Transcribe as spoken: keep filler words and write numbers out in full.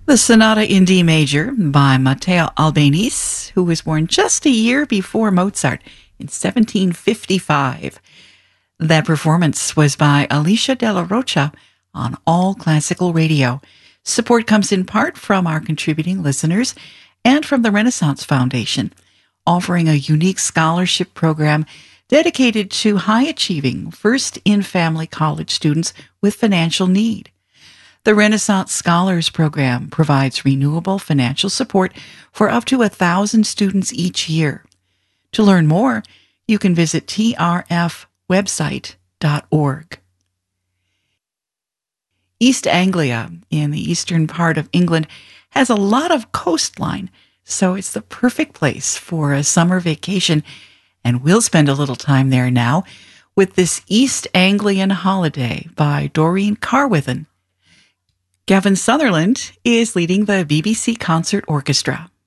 The Sonata in D Major by Matteo Albanese, who was born just a year before Mozart in seventeen fifty-five. That performance was by Alicia Della Rocha on All Classical Radio. Support comes in part from our contributing listeners and from the Renaissance Foundation, offering a unique scholarship program dedicated to high-achieving first-in-family college students with financial need. The Renaissance Scholars Program provides renewable financial support for up to a thousand students each year. To learn more, you can visit t r f website dot org. East Anglia, in the eastern part of England, has a lot of coastline, so it's the perfect place for a summer vacation, and we'll spend a little time there now with this East Anglian Holiday by Doreen Carwithen. Gavin Sutherland is leading the B B C Concert Orchestra.